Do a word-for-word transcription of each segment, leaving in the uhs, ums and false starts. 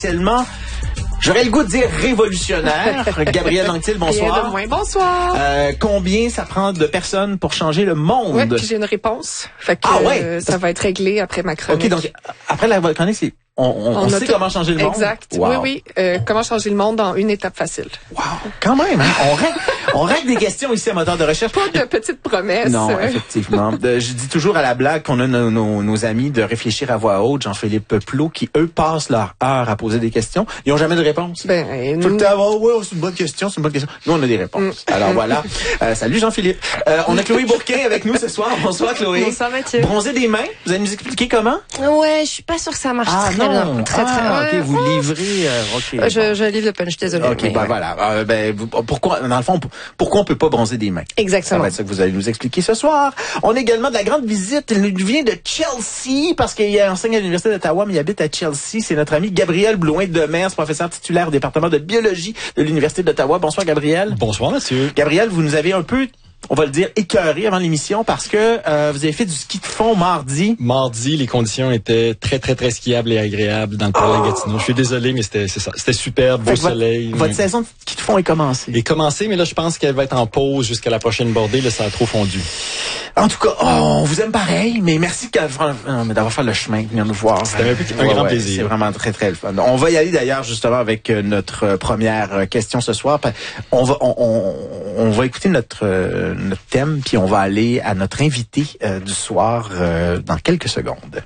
Tellement, j'aurais le goût de dire révolutionnaire. Gabrielle Anctil, bonsoir. Oui, bonsoir. Euh, combien ça prend de personnes pour changer le monde? Oui, puis j'ai une réponse. Fait que ah, ouais. euh, ça va être réglé après ma chronique. OK, donc après la chronique, c'est on, on, on, on sait comment changer le monde. Exact. Wow. Oui, oui. Euh, comment changer le monde en une étape facile. Wow, quand même, hein? On règle, on règle des questions ici à Moteur de recherche. Pas de petites promesses. Non, effectivement. De, je dis toujours à la blague qu'on a nos, nos, nos amis de réfléchir à voix haute, Jean-Philippe Peuplot, qui, eux, passent leur heure à poser des questions. Ils n'ont jamais de réponse. Ben, Tout le temps, oh, ouais, c'est une bonne question, c'est une bonne question. Nous, on a des réponses. Mm. Alors voilà. Euh, salut Jean-Philippe. Euh, on a Chloé Bourquin avec nous ce soir. Bonsoir Chloé. Bonsoir Mathieu. Bronzer des mains. Vous allez nous expliquer comment? Ouais, je suis pas sûre que ça marche ah, très non. bien. Très, très ah, bien. ok, vous livrez. Euh, ok. Je, bon. je livre le punch, désolé. Ok, ben voilà. Euh, ben, pourquoi, dans le fond, pourquoi on peut pas bronzer des mains? Exactement. Ça va être ça que vous allez nous expliquer ce soir. On a également de la grande visite. Il nous vient de Chelsea parce qu'il enseigne à l'Université d'Ottawa, mais il habite à Chelsea. C'est notre ami Gabriel Blouin-Demers, professeur titulaire au département de biologie de l'Université d'Ottawa. Bonsoir Gabriel. Bonsoir Mathieu. Gabriel, vous nous avez un peu, on va le dire, écœuré avant l'émission parce que euh, vous avez fait du ski de fond mardi. Mardi, les conditions étaient très, très, très skiables et agréables dans le coin oh! de la Gatineau. Je suis désolé, mais c'était, c'est ça. C'était superbe, beau soleil. Votre, votre saison de ski de fond est commencée. Est commencée, mais là, je pense qu'elle va être en pause jusqu'à la prochaine bordée. Là, ça a trop fondu. En tout cas, oh, on vous aime pareil, mais merci d'avoir fait le chemin, de venir nous voir. C'était un, peu, un ouais, grand ouais, plaisir. C'est vraiment très, très fun. On va y aller d'ailleurs justement avec notre première question ce soir. On va, on, on, on va écouter notre, notre thème, puis on va aller à notre invité euh, du soir euh, dans quelques secondes.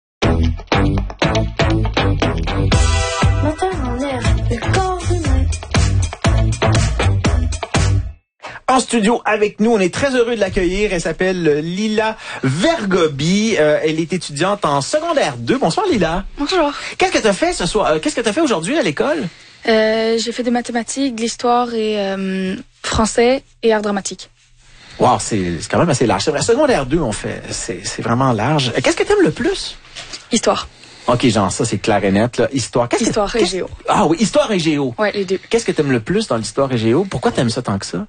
Moteur en air, le corps humain. En studio avec nous, on est très heureux de l'accueillir. Elle s'appelle Lila Vergobi. Euh, elle est étudiante en secondaire deux. Bonsoir Lila. Bonjour. Qu'est-ce que tu as fait ce soir? Euh, qu'est-ce que tu as fait aujourd'hui à l'école? Euh, j'ai fait des mathématiques, de l'histoire et euh, français et art dramatique. Wow, c'est, c'est quand même assez large. C'est vrai, secondaire deux, on fait, c'est, c'est vraiment large. Qu'est-ce que tu aimes le plus? Histoire. OK, genre ça, c'est clair et net, là. Histoire. Qu'est-ce histoire que, et géo. Ah oui, histoire et géo. Ouais, les deux. Qu'est-ce que tu aimes le plus dans l'histoire et géo? Pourquoi tu aimes ça tant que ça?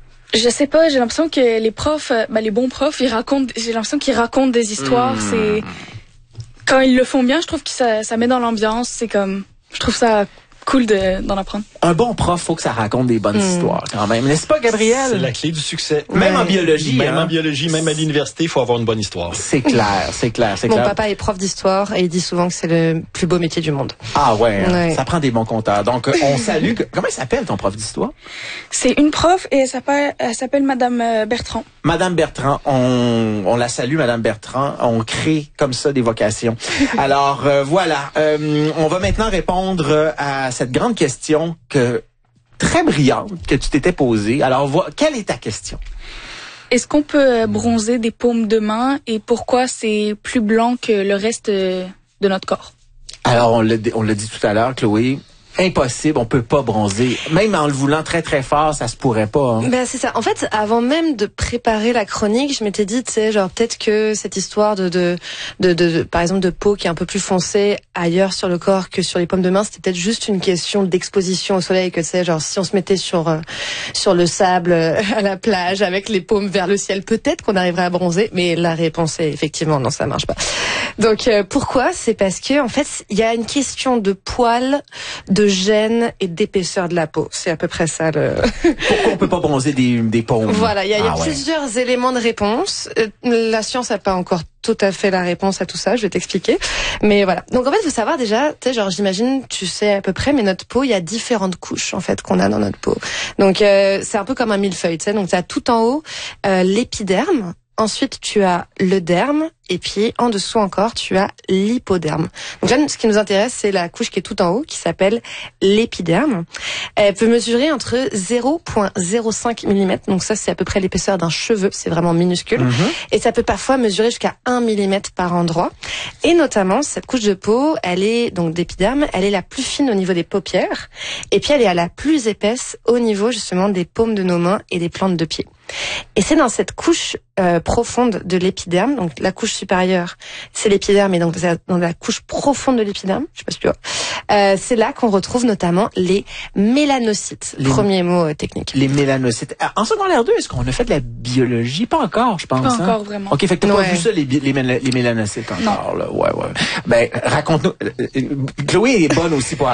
Je sais pas, j'ai l'impression que les profs, bah, les bons profs, ils racontent, j'ai l'impression qu'ils racontent des histoires. Mmh. C'est, quand ils le font bien, je trouve que ça, ça met dans l'ambiance. C'est comme, je trouve ça cool de, d'en apprendre. Un bon prof, faut que ça raconte des bonnes mmh. histoires quand même. N'est-ce pas, Gabriel? C'est la clé du succès. Même ouais. en biologie. Même hein? en biologie, même à l'université, il faut avoir une bonne histoire. C'est clair, c'est clair, c'est Mon clair. Mon papa est prof d'histoire et il dit souvent que c'est le plus beau métier du monde. Ah ouais, hein? ouais. Ça prend des bons compteurs. Donc, on salue. Comment elle s'appelle ton prof d'histoire? C'est une prof et elle s'appelle, elle s'appelle Madame Bertrand. Madame Bertrand, on, on la salue, Madame Bertrand. On crée comme ça des vocations. Alors, euh, voilà. Euh, on va maintenant répondre à cette grande question que très brillante que tu t'étais posée. Alors, vois, quelle est ta question? Est-ce qu'on peut bronzer des paumes de main et pourquoi c'est plus blanc que le reste de notre corps? Alors, on l'a, on l'a dit tout à l'heure, Chloé. Impossible, on peut pas bronzer. Même en le voulant très très fort, ça se pourrait pas. Hein. Ben c'est ça. En fait, avant même de préparer la chronique, je m'étais dit, tu sais, genre peut-être que cette histoire de de, de de de par exemple de peau qui est un peu plus foncée ailleurs sur le corps que sur les paumes de main, c'était peut-être juste une question d'exposition au soleil, que tu sais, genre si on se mettait sur euh, sur le sable euh, à la plage avec les paumes vers le ciel, peut-être qu'on arriverait à bronzer. Mais la réponse est effectivement non, ça marche pas. Donc euh, pourquoi? C'est parce que en fait, il y a une question de poils, de gène et d'épaisseur de la peau. C'est à peu près ça le... Pourquoi on peut pas bronzer des, des paumes? Voilà, il y a, ah, y a ouais. plusieurs éléments de réponse. Euh, la science n'a pas encore tout à fait la réponse à tout ça, je vais t'expliquer. Mais voilà. Donc en fait, il faut savoir déjà, tu sais, genre j'imagine, tu sais à peu près, mais notre peau, il y a différentes couches en fait qu'on a dans notre peau. Donc euh, c'est un peu comme un millefeuille, tu sais. Donc tu as tout en haut euh, l'épiderme. Ensuite, tu as le derme et puis en dessous encore, tu as l'hypoderme. Donc là, ce qui nous intéresse, c'est la couche qui est tout en haut, qui s'appelle l'épiderme. Elle peut mesurer entre zéro virgule zéro cinq millimètres, donc ça, c'est à peu près l'épaisseur d'un cheveu, c'est vraiment minuscule. Mm-hmm. Et ça peut parfois mesurer jusqu'à un millimètre par endroit. Et notamment, cette couche de peau, elle est donc d'épiderme, elle est la plus fine au niveau des paupières, et puis elle est à la plus épaisse au niveau justement des paumes de nos mains et des plantes de pied. Et c'est dans cette couche euh, profonde de l'épiderme, donc la couche supérieure, c'est l'épiderme, et donc dans la couche profonde de l'épiderme, je sais pas si tu vois, euh, c'est là qu'on retrouve notamment les mélanocytes. Les, Premier mot euh, technique. Les mélanocytes. En secondaire deux, est-ce qu'on a fait de la biologie? Pas encore, je pense. Pas hein? encore, vraiment. OK, fait que t'as ouais. pas vu ça, les, les, les mélanocytes encore, non. Là. Ouais, ouais. Ben, raconte-nous. Chloé est bonne aussi pour